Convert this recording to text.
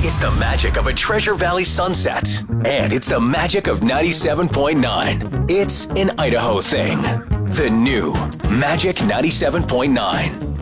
It's the magic of a Treasure Valley sunset. And it's the magic of 97.9. It's an Idaho thing. The new Magic 97.9.